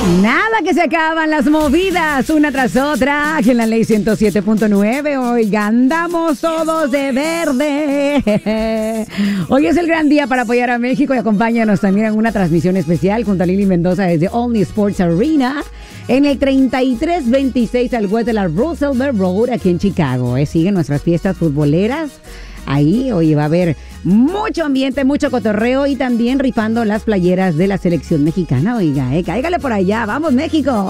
Nada que se acaban las movidas una tras otra aquí en la ley 107.9. Oiga, andamos todos de verde. Hoy es el gran día para apoyar a México y acompáñanos también en una transmisión especial junto a Lili Mendoza desde Omni Sports Arena en el 3326 al west de la Roosevelt Road aquí en Chicago. Siguen nuestras fiestas futboleras. Ahí, oye, va a haber mucho ambiente, mucho cotorreo y también rifando las playeras de la selección mexicana. Oiga, cáigale por allá. ¡Vamos, México!